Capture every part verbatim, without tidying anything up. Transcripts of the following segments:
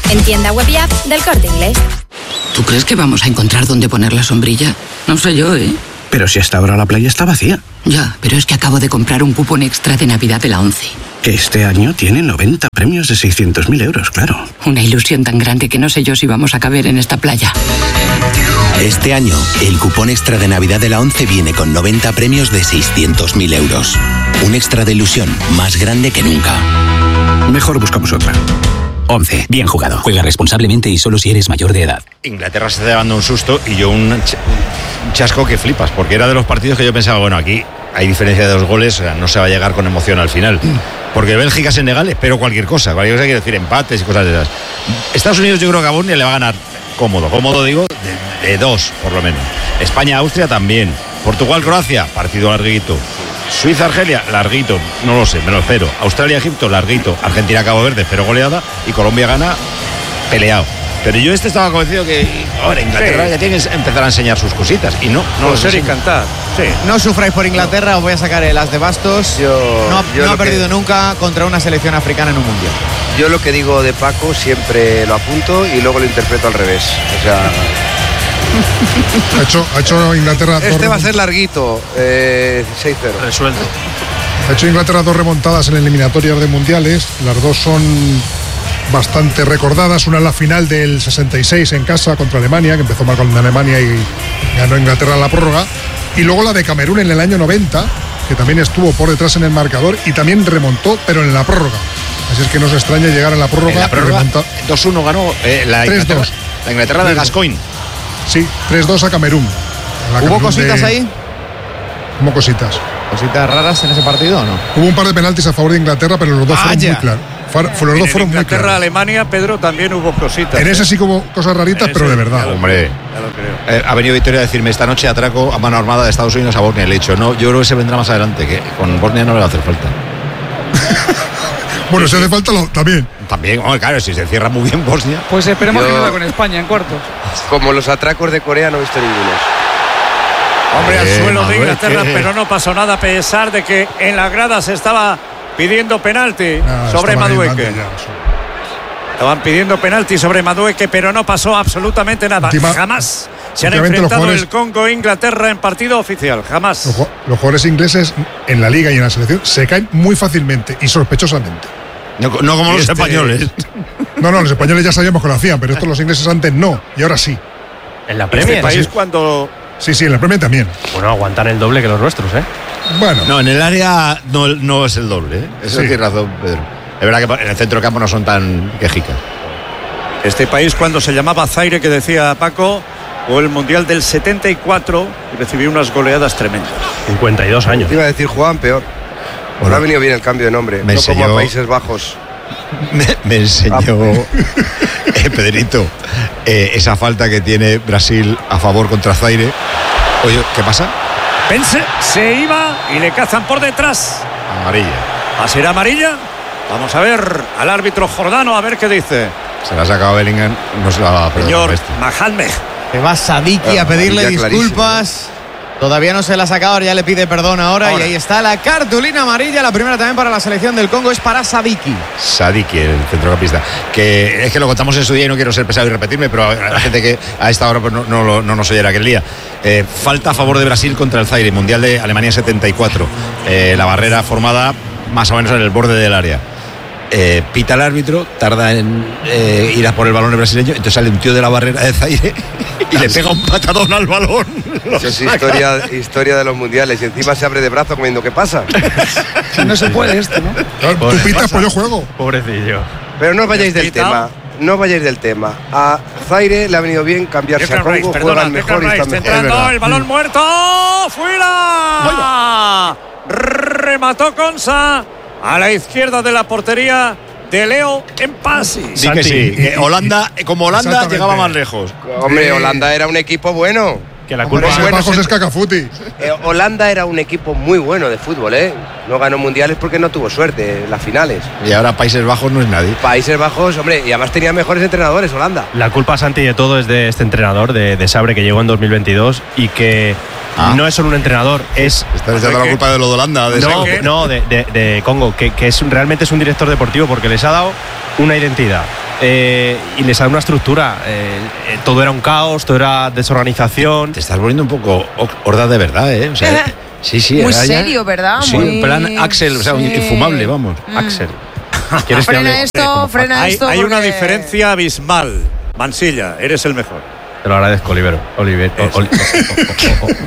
En tienda web y app del Corte Inglés. ¿Tú crees que vamos a encontrar dónde poner la sombrilla? No sé yo, ¿eh? Pero si hasta ahora la playa está vacía. Ya, pero es que acabo de comprar un cupón extra de Navidad de la ONCE. Que este año tiene noventa premios de seiscientos mil euros, claro. Una ilusión tan grande que no sé yo si vamos a caber en esta playa. Este año, el cupón extra de Navidad de la ONCE viene con noventa premios de seiscientos mil euros. Un extra de ilusión más grande que nunca. Mejor buscamos otra. ONCE. Bien jugado. Juega responsablemente y solo si eres mayor de edad. Inglaterra se está llevando un susto y yo un, ch- un chasco que flipas, porque era de los partidos que yo pensaba, bueno, aquí hay diferencia de dos goles, o sea, no se va a llegar con emoción al final. Porque Bélgica-Senegal espero cualquier cosa, cualquier cosa quiere decir empates y cosas de esas. Estados Unidos yo creo que a Bosnia le va a ganar cómodo, cómodo digo, de, de dos por lo menos. España-Austria también. Portugal-Croacia, partido larguito. Suiza-Argelia, larguito, no lo sé, me lo espero. Australia-Egipto, larguito. Argentina-Cabo Verde, espero goleada. Y Colombia gana, peleado. Pero yo este estaba convencido que ahora Inglaterra sí. ya tiene que empezar a enseñar sus cositas. Y no, no lo sé. y cantar. Sí. No sufráis por Inglaterra, no. Os voy a sacar el as de bastos. Yo, no yo no ha perdido que... nunca contra una selección africana en un mundial. Yo lo que digo de Paco siempre lo apunto y luego lo interpreto al revés. O sea... ha, hecho, ha hecho Inglaterra este dos va a ser larguito, eh, seis cero. Resuelto. Ha hecho Inglaterra dos remontadas en eliminatorias de mundiales. Las dos son bastante recordadas. Una en la final del sesenta y seis en casa contra Alemania, que empezó mal con Alemania y ganó Inglaterra en la prórroga. Y luego la de Camerún en el año noventa, que también estuvo por detrás en el marcador y también remontó, pero en la prórroga. Así es que no se extraña llegar a la prórroga. En la prórroga dos uno ganó eh, la Inglaterra, la Inglaterra de Gascoigne. Sí, tres dos a Camerún. ¿Hubo Camerún cositas de... ahí? ¿Cómo cositas? ¿Cositas raras en ese partido o no? Hubo un par de penaltis a favor de Inglaterra, pero los dos ah, fueron ya. muy claros. Los dos en fueron muy claros. Inglaterra-Alemania, Pedro, también hubo cositas. En ¿eh? ese sí que hubo cosas raritas, pero de verdad. Ya Hombre, ya lo creo. Eh, ha venido Victoria a decirme esta noche atraco a mano armada de Estados Unidos a Bosnia. Le he dicho, no, yo creo que se vendrá más adelante, que con Bosnia no le va a hacer falta. Bueno, si hace falta lo, también. También, oh, claro, si se cierra muy bien Bosnia. Pues esperemos yo, que no va con España en cuartos. Como los atracos de Corea no he visto ninguno. Hombre, al Eh, suelo de Inglaterra, ¿qué? pero no pasó nada a pesar de que en la grada se estaba pidiendo penalti Ah, sobre Madueke. ya, Estaban pidiendo penalti sobre Madueke, pero no pasó absolutamente nada. Última, jamás se han enfrentado jugadores, el Congo e Inglaterra en partido oficial. Jamás. Los, los jugadores ingleses en la liga y en la selección se caen muy fácilmente y sospechosamente. No, no como los este... españoles. No, no, los españoles ya sabíamos que lo hacían, pero estos los ingleses antes no, y ahora sí. En la Premier. Este país sí. cuando... Sí, sí, en la Premier también. Bueno, aguantan el doble que los nuestros, ¿eh? Bueno. No, en el área no, no es el doble, ¿eh? Eso Sí. tiene razón, Pedro. Es verdad que en el centro campo no son tan quejicas. Este país cuando se llamaba Zaire, que decía Paco, o el Mundial del setenta y cuatro, y recibió unas goleadas tremendas. cincuenta y dos años. Te iba a decir, jugaban peor. Bueno, no ha venido bien el cambio de nombre. Me no enseñó, como a Países Bajos. Me, me enseñó eh, Pedrito eh, esa falta que tiene Brasil a favor contra Zaire. Oye, ¿qué pasa? Pense se iba y le cazan por detrás. Amarilla. ¿Va a ser amarilla? Vamos a ver al árbitro Jordano a ver qué dice. Se la ha sacado Bellingham, no se la va a perdonar. Señor Este. Mahalme. Que va Sadiki a pedirle disculpas. Todavía no se la ha sacado, ya le pide perdón ahora, ahora. Y ahí está la cartulina amarilla. La primera también para la selección del Congo es para Sadiki. Sadiki, el centrocampista. Que es que lo contamos en su día y no quiero ser pesado y repetirme, pero a la gente que a esta hora pues no, no, no nos oyera aquel día. Eh, falta a favor de Brasil contra el Zaire, Mundial de Alemania setenta y cuatro. Eh, la barrera formada más o menos en el borde del área. Eh, pita el árbitro, tarda en eh, ir a por el balón el brasileño, entonces sale un tío de la barrera de Zaire y le pega un patadón al balón. Eso es historia, historia de los mundiales y encima se abre de brazo comiendo. ¿Qué pasa? No se puede esto, ¿no? Claro, tú pitas, pues yo juego. Pobrecillo. Pero no os vayáis del tema. No os vayáis del tema. A Zaire le ha venido bien cambiarse a Congo, juegan mejor y están mejor. Entrando el balón muerto, fuera. Remató Consa a la izquierda de la portería de Leo en Pasi. Sí que sí, que Holanda, como Holanda llegaba más lejos. Hombre, Holanda era un equipo bueno. Que la culpa Países Bajos es Cacafuti. Eh, Holanda era un equipo muy bueno de fútbol, ¿eh? No ganó mundiales porque no tuvo suerte en las finales. Y ahora Países Bajos no es nadie. Países Bajos, hombre, y además tenía mejores entrenadores, Holanda. La culpa, Santi, de todo es de este entrenador, de, de Sabre, que llegó en dos mil veintidós y que ah. no es solo un entrenador, es... Estás echando la culpa de lo de Holanda. De no, no, de, de, de Congo, que, que es, realmente es un director deportivo porque les ha dado una identidad, eh, y les da una estructura. Eh, eh, todo era un caos, todo era desorganización. Te estás volviendo un poco horda de verdad, ¿eh? O sea, sí, sí. Muy serio, ya, ¿verdad? Sí, Muy... en plan Axel, o sea, sí. infumable, vamos. Mm. Axel. Frena esto, frena hay, esto. Hay porque... una diferencia abismal. Mansilla, eres el mejor. Te lo agradezco, Oliver. Oliver. O, Oli, o, o, o, o.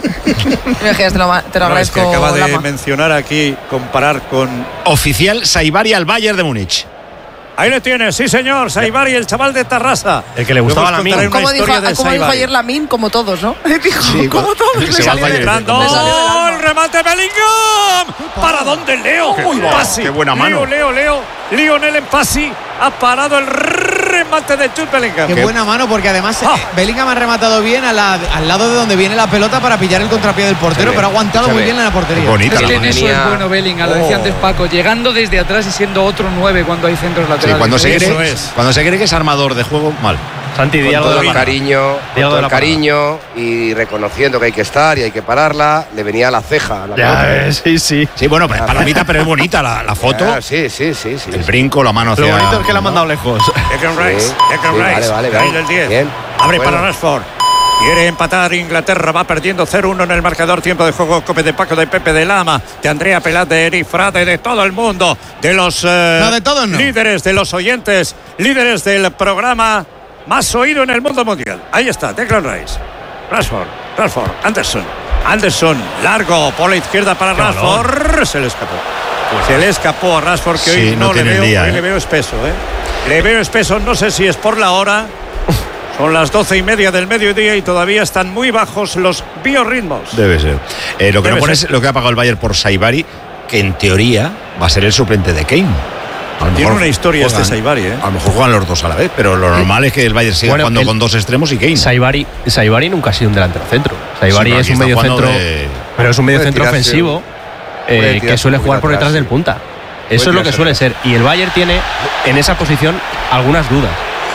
Te lo, te lo agradezco. Es que acaba de Lama. mencionar aquí, comparar con. Oficial Saibari al Bayern de Múnich. Ahí le tienes, sí señor, Saibari, el chaval de Tarrasa. El que le gustaba la Min. Como dijo, como dijo ayer la Min, como todos, ¿no? Dijo, sí, como todos. Se va entrando, el remate Bellingham. ¿Para dónde Leo? Qué, Pasi. Qué buena mano. Leo, Leo, Leo. Lionel en Pasi ha parado el remate de Jude Bellingham. Qué, Qué buena mano, porque además ah. Bellingham ha rematado bien a la, al lado de donde viene la pelota para pillar el contrapié del portero, pero ha aguantado muy bien en la portería. Bonita, es que en eso es bueno Bellingham, lo decía antes Paco, llegando desde atrás y siendo otro nueve cuando hay centros laterales. Sí, cuando, se cree, cuando se cree que es armador de juego, mal. Santi, con todo el cariño, con todo el cariño y reconociendo que hay que estar y hay que pararla, le venía la ceja. La ya, eh, sí, sí. Sí, bueno, pues palomita, pero es bonita la, la foto. Ya, sí, sí, sí, sí. El brinco, la mano hacia... Lo bonito es que la ha mandado lejos. Declan Rice, Declan sí, Rice. Vale, vale, vale. del diez. Bien. Abre bueno. para Rashford. Quiere empatar Inglaterra, va perdiendo cero uno en el marcador. Tiempo de juego, Cope de Paco, de Pepe, de Lama, de Andrea Pelat, de Eric Frade, de todo el mundo, de los eh, no, de todos no. líderes, de los oyentes, líderes del programa más oído en el mundo mundial. Ahí está, Declan Rice. Rashford, Rashford, Anderson. Anderson, largo por la izquierda para Qué Rashford. Valor. Se le escapó. Pues se le escapó a Rashford, que sí, hoy no, no le veo, día, hoy eh. le veo espeso, ¿eh? Le veo espeso, no sé si es por la hora. Son las doce y media del mediodía y todavía están muy bajos los biorritmos. Debe ser. Eh, lo que Debe no pone ser. es lo que ha pagado el Bayern por Saibari, que en teoría va a ser el suplente de Kane. A lo Tiene una historia juegan, este Saibari, ¿eh? A lo mejor juegan los dos a la vez, pero lo normal es que el Bayern siga bueno, jugando el, con dos extremos y Kane. Saibari, Saibari nunca ha sido un delantero centro. Saibari sí, es un medio centro, de... pero es un medio centro ofensivo eh, que suele jugar por detrás del punta. Eso es lo que suele ser. Y el Bayern tiene en esa posición algunas dudas.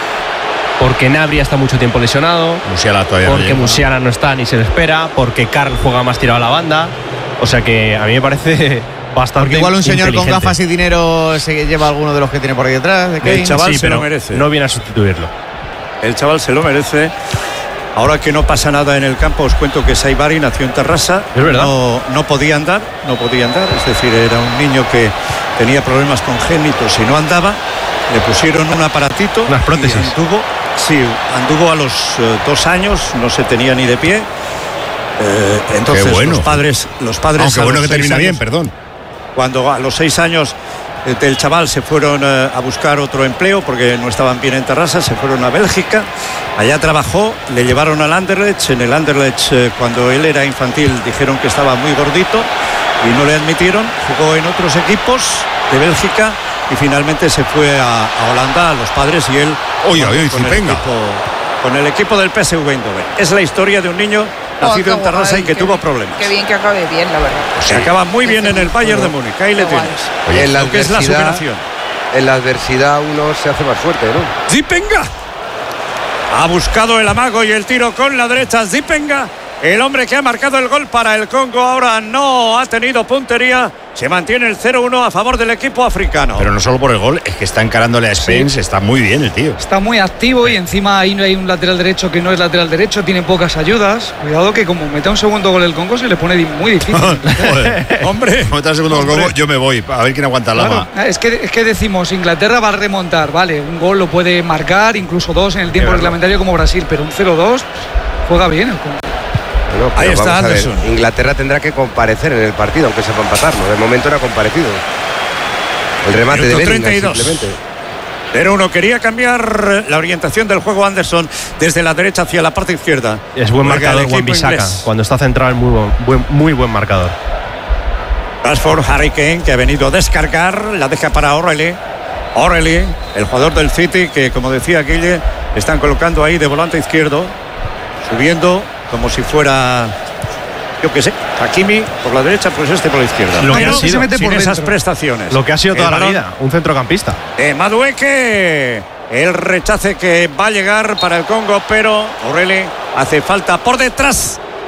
Porque Gnabry está mucho tiempo lesionado, Musiala todavía porque no llega, Musiala no está ni se le espera, porque Karl juega más tirado a la banda. O sea que a mí me parece bastante porque igual un señor con gafas y dinero se lleva alguno de los que tiene por ahí detrás. ¿De el chaval sí, se lo merece. No viene a sustituirlo. El chaval se lo merece. Ahora que no pasa nada en el campo, os cuento que Saibari nació en Tarrasa. Es verdad. No, no podía andar, no podía andar. Es decir, era un niño que tenía problemas congénitos y no andaba. Le pusieron un aparatito. Unas prótesis. Y anduvo, sí, anduvo a los uh, dos años, no se tenía ni de pie. Eh, entonces Qué bueno. los padres, los padres. Aunque bueno que termina años, bien, perdón. Cuando a los seis años eh, del chaval se fueron eh, a buscar otro empleo porque no estaban bien en Tarrasa, se fueron a Bélgica. Allá trabajó, le llevaron al Anderlecht. En el Anderlecht, eh, cuando él era infantil, dijeron que estaba muy gordito y no le admitieron. Jugó en otros equipos de Bélgica y finalmente se fue a, a Holanda, a los padres, y él oye, oye, con, el equipo, con el equipo del P S V Eindhoven. Es la historia de un niño nacido oh, en Tarrasa y que tuvo bien, problemas. Qué bien que acabe bien, la verdad. Se sí. acaba muy bien en el Bayern de Múnich. Ahí le tienes. Oye, en la lo que es la superación. En la adversidad uno se hace más fuerte, ¿no? Zipenga ha buscado el amago y el tiro con la derecha. Zipenga, el hombre que ha marcado el gol para el Congo, ahora no ha tenido puntería. Se mantiene el cero uno a favor del equipo africano. Pero no solo por el gol, es que está encarándole a Spence, sí. Está muy bien el tío. Está muy activo y encima ahí no hay un lateral derecho que no es lateral derecho, tiene pocas ayudas. Cuidado que como meta un segundo gol el Congo se le pone muy difícil. Joder, hombre, como meta el segundo gol Congo, yo me voy, a ver quién aguanta el claro, Lama. Es que, es que decimos, Inglaterra va a remontar, vale, un gol lo puede marcar, incluso dos en el tiempo reglamentario como Brasil, pero un cero dos juega bien el Congo. Bueno, ahí está Anderson. Inglaterra tendrá que comparecer en el partido, aunque sepa empatarlo. De momento no ha comparecido. El remate Minuto de Bellingham simplemente. Pero uno quería cambiar la orientación del juego Anderson desde la derecha hacia la parte izquierda. Es buen marcador Wan-Bissaka. Cuando está centrado es muy buen, buen, muy buen marcador. Rashford, Harry Kane, que ha venido a descargar, la deja para O'Reilly. O'Reilly, el jugador del City, que como decía Guille, están colocando ahí de volante izquierdo, subiendo como si fuera, yo qué sé, Hakimi por la derecha, pues este por la izquierda. Lo que ha sido, se mete sin por esas prestaciones. Lo que ha sido toda la vida, un centrocampista. Eh, Madueke, el rechace que va a llegar para el Congo, pero O'Reilly hace falta por detrás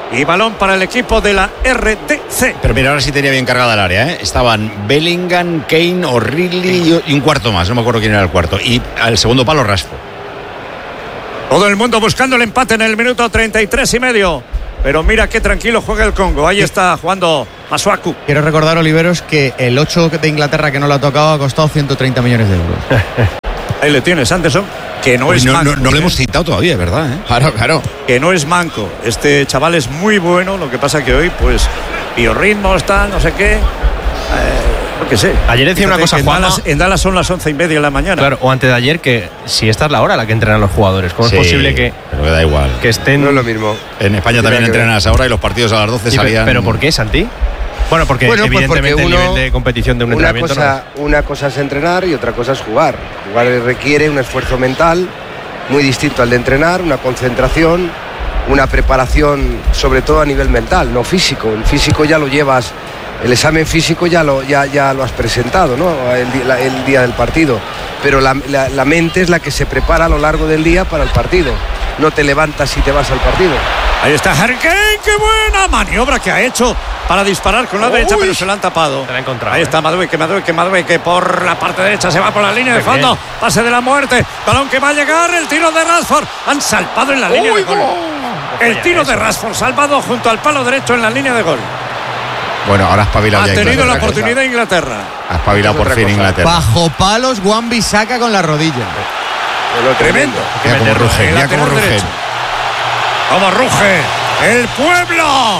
Y balón para el equipo de la R D C. Pero mira, ahora sí tenía bien cargada el área, ¿eh? Estaban Bellingham, Kane, O'Reilly y un cuarto más. No me acuerdo quién era el cuarto. Y al segundo palo, Rashford. Todo el mundo buscando el empate en el minuto treinta y tres y medio. Pero mira qué tranquilo juega el Congo. Ahí está jugando Masuaku. Quiero recordar, Oliveros, que el ocho de Inglaterra que no lo ha tocado ha costado ciento treinta millones de euros. Ahí le tienes, Anderson, que no Uy, es no, manco. No, no lo hemos citado todavía, ¿verdad? ¿Eh? Claro, claro. Que no es manco. Este chaval es muy bueno. Lo que pasa que hoy, pues, biorritmo está, no sé qué. Eh, lo que sé. Ayer decía una cosa, en Juanma. Dallas, en Dallas son las once y media de la mañana. Claro, o antes de ayer, que si esta es la hora a la que entrenan los jugadores. ¿Cómo Sí, es posible que, pero que da igual. que estén. No es lo mismo. En España también entrenan a esa hora y los partidos a las doce Sí, salían. ¿Pero por qué, Santi? Bueno, porque Bueno, pues evidentemente porque uno- el nivel de competición de un Una entrenamiento cosa, una cosa es entrenar y otra cosa es jugar. Jugar requiere un esfuerzo mental muy distinto al de entrenar, una concentración, una preparación, sobre todo a nivel mental, no físico. El físico ya lo llevas, el examen físico ya lo, ya, ya lo has presentado, ¿no? El, di- la- el día del partido. Pero la, la- la mente es la que se prepara a lo largo del día para el partido. No te levantas y te vas al partido. Ahí está Harry Kane, qué buena maniobra que ha hecho para disparar con la Uy. derecha, pero se la han tapado. Se la ha encontrado, Ahí ¿eh? está Madueque, Madueque, Madueque por la parte derecha, se va por la línea de Qué fondo, bien. pase de la muerte, balón que va a llegar, el tiro de Rashford, han salvado en la línea de gol. El tiro de Rashford salvado junto al palo derecho en la línea de gol. Bueno, ahora ha espabilado Ha ya tenido la Inglaterra. oportunidad Inglaterra. Ha espabilado Es por otra fin cosa. Inglaterra. Bajo palos, Wan-Bissaka con la rodilla. Bueno, Tremendo. Mira cómo ruge, El mira cómo lateral ruge. derecho. ¡Cómo ruge el pueblo!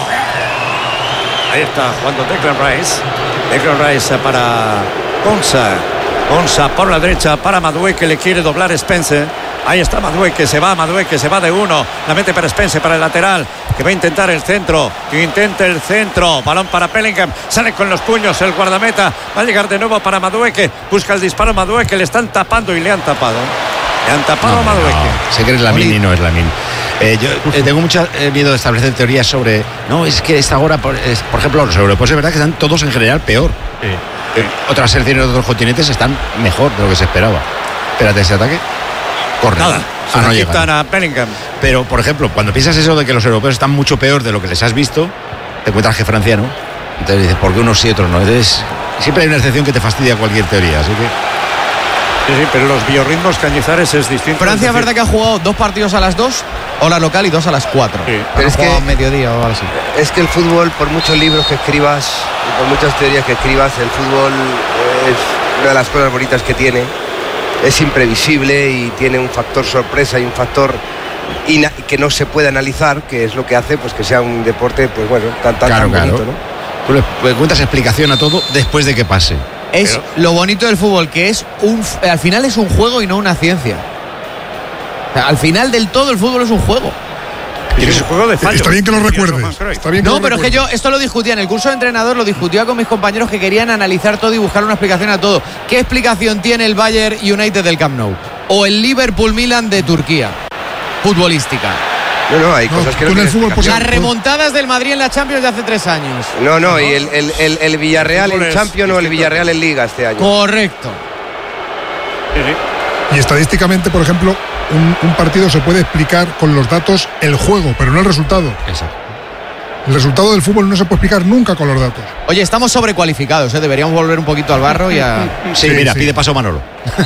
Ahí está jugando Declan Rice. Declan Rice para Ponsa. Ponsa por la derecha para Madueke, que le quiere doblar Spencer. Ahí está Madueke, que se va, Madueke, que se va de uno. La mete para Spencer, para el lateral, que va a intentar el centro. Intenta el centro. Balón para Bellingham. Sale con los puños el guardameta. Va a llegar de nuevo para Madueke. Busca el disparo Madueke. Le están tapando y le han tapado. Le han tapado No, a Madueke. no, sé que es Lamine y no es Lamine. Eh, yo eh, tengo mucho eh, miedo de establecer teorías sobre. No, es que esta hora, por, es- por ejemplo, los europeos es verdad que están todos en general peor. Sí. Eh, otras selecciones de otros continentes están mejor de lo que se esperaba. Espérate, ese ataque. Corre. Nada. Se Ah, la no llega. quitan a Bellingham. Pero, por ejemplo, cuando piensas eso de que los europeos están mucho peor de lo que les has visto, te encuentras que Francia no. Entonces dices, ¿por qué unos sí y otros no? Entonces, siempre hay una excepción que te fastidia cualquier teoría. Así que. Sí, sí, pero los biorritmos cañizares es distinto. Francia es decir, verdad que ha jugado dos partidos a las dos, hora local, y dos a las cuatro. Sí. Pero es que- a mediodía o algo así. Es que el fútbol, por muchos libros que escribas y por muchas teorías que escribas, el fútbol es una de las cosas bonitas que tiene. Es imprevisible y tiene un factor sorpresa y un factor ina- que no se puede analizar, que es lo que hace pues que sea un deporte, pues bueno, tan tan, Claro, tan claro. bonito, ¿no? Tú le le encuentras explicación a todo después de que pase. Es Pero- lo bonito del fútbol, que es un f- al final es un juego y no una ciencia. O sea, al final del todo el fútbol es un juego. Es un juego de fallos. Está bien que lo Decía recuerdes. Johan Cruyff. Está bien que No, lo pero es que recuerdes. yo esto lo discutía en el curso de entrenador, lo discutía con mis compañeros que querían analizar todo y buscar una explicación a todo. ¿Qué explicación tiene el Bayern United del Camp Nou? O el Liverpool Milan de Turquía, futbolística. No, no, hay No, cosas que tú no en el tienen fútbol, pues, Las explicación. remontadas del Madrid en la Champions de hace tres años. No, no, y el, el, el, el Villarreal El fútbol en es Champions o el distinto. Villarreal en Liga este año. Correcto. Sí, sí. Y estadísticamente, por ejemplo, un, un partido se puede explicar con los datos el juego, pero no el resultado. Exacto. El resultado del fútbol no se puede explicar nunca con los datos. Oye, estamos sobrecualificados, ¿eh? Deberíamos volver un poquito al barro y a... Sí, Sí, mira, sí. pide paso Manolo.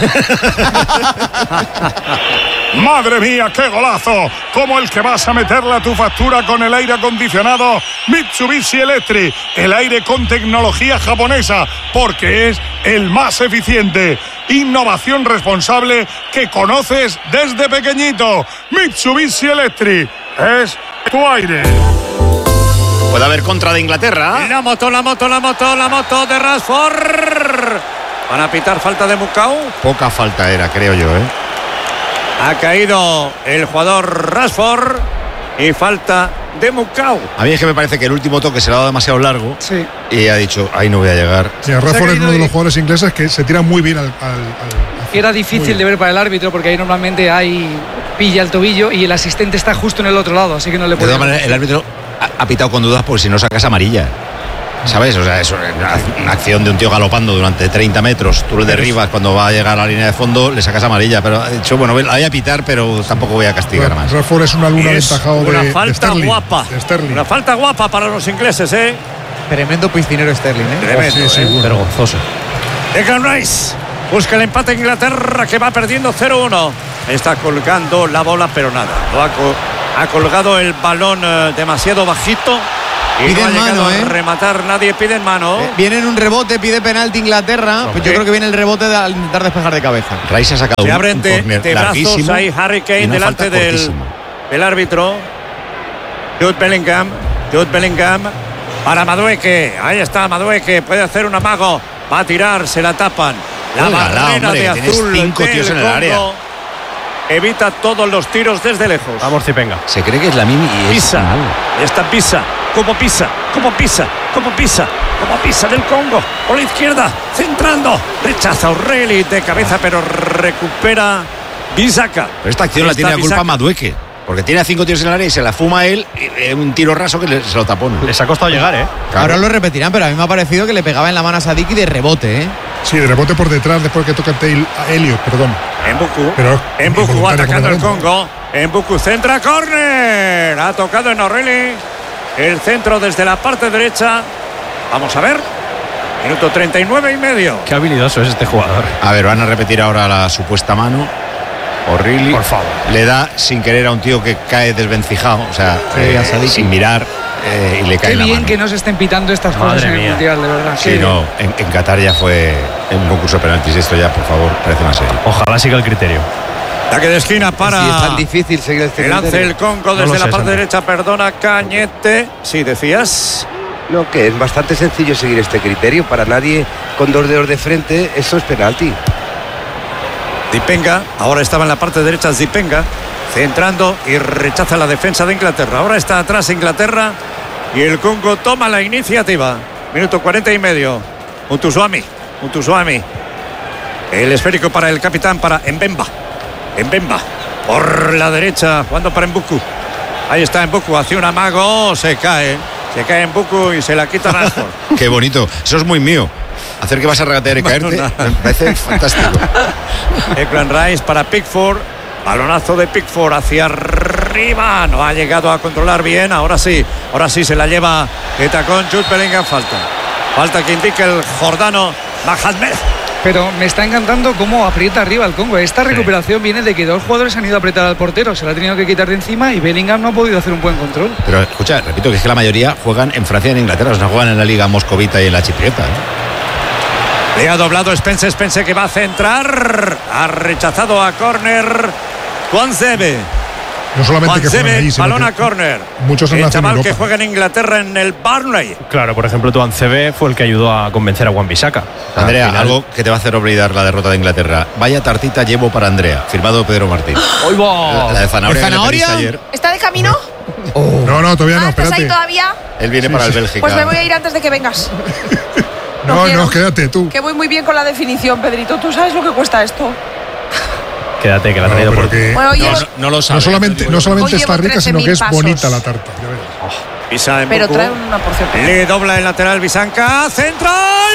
¡Madre mía, qué golazo! Como el que vas a meterle a tu factura con el aire acondicionado Mitsubishi Electric. El aire con tecnología japonesa, porque es el más eficiente. Innovación responsable que conoces desde pequeñito. Mitsubishi Electric es tu aire. Puede haber contra de Inglaterra. Y la moto, la moto, la moto, la moto de Rashford. Van a pitar falta de Mukau. Poca falta era, creo yo, ¿eh? Ha caído el jugador Rashford y falta de Mukau. A mí es que me parece que el último toque se le ha dado demasiado largo Sí. y ha dicho, ahí no voy a llegar. Sí, Rashford es caído uno de y- los jugadores ingleses que se tira muy bien al. al- al- Era difícil de ver para el árbitro porque ahí normalmente hay pilla el tobillo y el asistente está justo en el otro lado, así que no le De puede. todas maneras, el árbitro ha, ha pitado con dudas porque si no sacas amarilla. ¿Sabes? O sea, es una, una acción de un tío galopando durante treinta metros. Tú le derribas cuando va a llegar a la línea de fondo, le sacas amarilla. Pero ha dicho, bueno, la voy a pitar, pero tampoco voy a castigar más. Rashford es una luna aventajado de, una falta de Sterling, guapa. de Sterling. Una falta guapa para los ingleses, ¿eh? Tremendo piscinero Sterling, ¿eh? Tremendo, sí, sí, ¿eh? bueno. Vergonzoso. Declan Rice busca el empate Inglaterra, que va perdiendo cero uno. Está colgando la bola, pero nada. Lo ha, co ha colgado el balón eh, demasiado bajito. Y piden no ha mano, a ¿eh? rematar nadie, piden mano. Eh, viene en un rebote, pide penalti Inglaterra. Pues yo creo que viene el rebote de al intentar despejar de cabeza. Rice ha sacado Se un, abren un de, córner de brazos larguísimo ahí Harry Kane delante del, del árbitro. Jude Bellingham. Jude Bellingham para Madueke. Ahí está Madueke. Puede hacer un amago. Va a tirar, se la tapan. La Óigala, barrera hombre, de azul cinco del tíos en el Congo área. evita todos los tiros desde lejos. Vamos, Zipenga. Se cree que es la Mimi y es Pisa. mal. Esta pisa. Como pisa. Como pisa. Como pisa. Como pisa del Congo. Por la izquierda. Centrando. Rechaza O'Reilly de cabeza, pero recupera Bisaka. Pero esta acción la tiene la culpa Madueke. Porque tiene a cinco tiros en el área y se la fuma él. Y un tiro raso que le, se lo tapó. Les ha costado llegar, ¿eh? Claro. Ahora lo repetirán, pero a mí me ha parecido que le pegaba en la mano a Sadiki de rebote, ¿eh? Sí, de rebote por detrás después que toca a Elliot, perdón. Embuku. Pero Embuku atacando el Congo. Embuku centra, córner. Ha tocado en O'Reilly. El centro desde la parte derecha. Vamos a ver. Minuto treinta y nueve y medio. Qué habilidoso es este jugador. A ver, van a repetir ahora la supuesta mano. O'Reilly por favor, le da sin querer a un tío que cae desvencijado, o sea, sí, eh, sin mirar eh, y le cae Qué en la bien mano. que no se estén pitando estas Madre cosas en mía. el Mundial, de verdad. Sí, no, en, en Qatar ya fue un concurso de penaltis. Esto ya, por favor, parece más serio. Ojalá siga el criterio. Saque de esquina para. Sí, es tan difícil seguir este el lance el Congo desde No lo la sé, parte Sandra. derecha. Perdona, Cañete. Sí, decías. No, que es bastante sencillo seguir este criterio. Para nadie con dos dedos de frente, eso es penalti. Zipenga, ahora estaba en la parte derecha Zipenga, centrando y rechaza la defensa de Inglaterra. Ahora está atrás Inglaterra y el Congo toma la iniciativa. Minuto cuarenta y medio. Mutuswami, Mutuswami. El esférico para el capitán, para Mbemba. Mbemba, por la derecha, jugando para Embuku. Ahí está Embuku, hace un amago, se cae. Se cae Embuku y se la quita Rashford. Qué bonito, eso es muy mío. Hacer que vas a regatear y caerte, me parece fantástico. Declan Rice para Pickford. Balonazo de Pickford hacia arriba. No ha llegado a controlar bien. Ahora sí, ahora sí se la lleva de tacón Jude Bellingham. Falta. Falta que indique el jordano Mahamed. Pero me está encantando cómo aprieta arriba el Congo. Esta recuperación viene de que dos jugadores han ido a apretar al portero. Se la ha tenido que quitar de encima y Bellingham no ha podido hacer un buen control. Pero escucha, repito que es que la mayoría juegan en Francia y en Inglaterra. O sea, juegan en la Liga Moscovita y en la Chipriota, ¿eh? Le ha doblado Spence, Spence que va a centrar. Ha rechazado a córner Tuanzebe. No solamente que juegan allí, sino balón que a córner. muchos han El nacido en chaval que Europa. juega en Inglaterra en el Burnley. Claro, por ejemplo, Tuanzebe fue el que ayudó a convencer a Wan-Bissaka. Andrea, Al final- algo que te va a hacer olvidar la derrota de Inglaterra. Vaya tartita llevo para Andrea, firmado Pedro Martín. ¡Hoy va! La, la de zanahoria, ¿De que le zanahoria? pediste ayer. ¿Está de camino? No, no, todavía no, Ah, ¿estás espérate. ahí todavía? Él viene Sí, para el sí. Bélgica. Pues me voy a ir antes de que vengas. No, quiero. no, quédate tú. Que voy muy bien con la definición, Pedrito. ¿Tú sabes lo que cuesta esto? Quédate, que la ha No, traído pero por ti. que Bueno, oye, No, no lo sabe. no solamente, no solamente Hoy está llevo rica, sino que es trece mil bonita pasos. la tarta. Ya verás. Pisa en pero Buku. trae una porción. Le dobla el lateral Bisanca. Centra.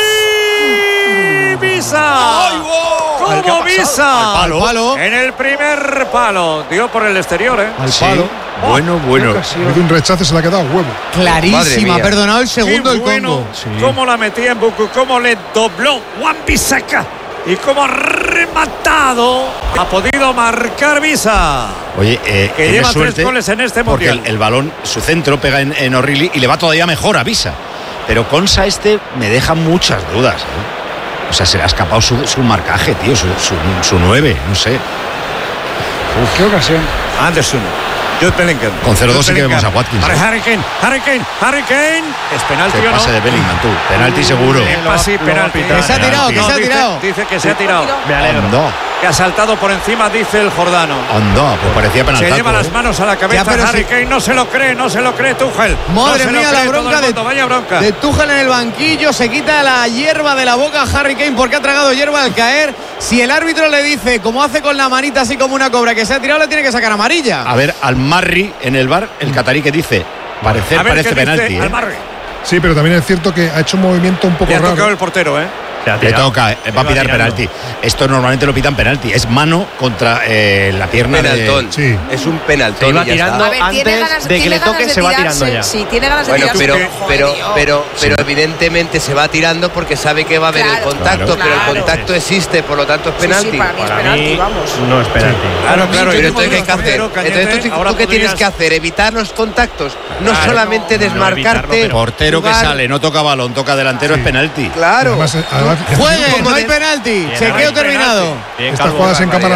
¡Y Visa! ¿Cómo Visa? Al palo. En el primer palo. Dio por el exterior, ¿eh? Al Sí. palo. Bueno, bueno. De un rechazo se le ha quedado a huevo. Madre Clarísima. mía. Ha perdonado el segundo Qué el bueno. Congo. Cómo la metía en Buku. Cómo le dobló Wan Bissaka. Y cómo ha rematado. Ha podido marcar Visa. Oye, eh, Que tiene lleva suerte tres goles en este porque mundial. el, el balón, su centro pega en, en O'Reilly y le va todavía mejor a Visa. Pero Consa este me deja muchas dudas, ¿eh? O sea, se le ha escapado su, su marcaje, tío, su, su, su nueve, no sé. Uf, qué ocasión. Anderson. Jude Bellingham. Con cero dos Jude sí que vemos Bellingham. a Watkins, Para ¿eh? Harry Kane. Harry Kane. Harry Kane. ¿Es penalti Se o no? pase de Bellingham, tú. Penalti seguro. Eh, pase y penalti. Que se ha tirado, que No, se ha dice- tirado. Dice que se ha tirado. Me alegro. Anda, Que ha saltado por encima, dice el jordano. anda, pues parecía Se penaltazo. lleva las ¿eh? manos a la cabeza. Ya, pero Harry si- Kane no se lo cree, no se lo cree Tuchel. Madre No se lo mía, cree la todo bronca el de, mundo. Vaya bronca. de Tuchel en el banquillo. Se quita la hierba de la boca a Harry Kane porque ha tragado hierba al caer. Si el árbitro le dice, como hace con la manita así como una cobra, que se ha tirado, le tiene que sacar amarilla. A ver, al Marri en el bar, el catarí que dice, parecer A ver parece qué dice penalti. ¿eh? Al Marri. Sí, pero también es cierto que ha hecho un movimiento un poco Le ha raro. tocado el portero, ¿eh? Le toca, va a pitar penalti. Esto normalmente lo pitan penalti. Es mano contra eh, la pierna penaltón. de... Sí. Es un penaltón. Se iba y ya tirando está. A ver, tiene antes ganas- de que tiene le toque, ganas de se va tirarse, tirando ya. Sí, tiene ganas de Bueno, tirarse. pero, Joder, pero, tío. pero, pero evidentemente se va tirando porque sabe que va a haber Claro, el contacto, claro, pero el claro. contacto existe, por lo tanto es Sí, sí, penalti. para mí es Para penalti, mí vamos. no es penalti. Claro, claro. Pero y entonces, ¿qué hay que hacer? portero, Cañete, Entonces, ¿tú, ahora tú qué tienes podrías- que hacer? Evitar los contactos. No Claro, solamente no, no desmarcarte. evitarlo, Portero que jugar. sale, no toca balón, toca delantero, Sí. es penalti. Claro. Además, además, Juegue, ¿Cómo no hay de- penalti. Bien, Chequeo no hay terminado. penalti. Bien, estas Calvo. jugadas en cámara